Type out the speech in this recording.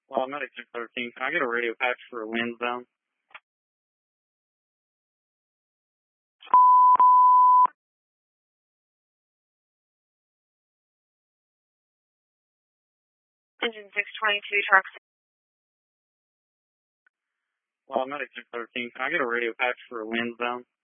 Well, I'm at exit 13. Can I get a radio patch for a wind zone? Engine 622 trucks. Well, I'm at exit 13. Can I get a radio patch for a wind zone?